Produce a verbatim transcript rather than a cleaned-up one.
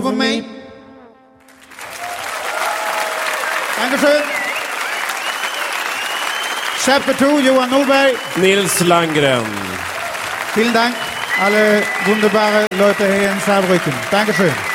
over me. Dankeschön. Chapeau, Johan Norberg. Nils Landgren. Vielen Dank, alle wunderbare Leute hier in Saarbrücken. Dankeschön.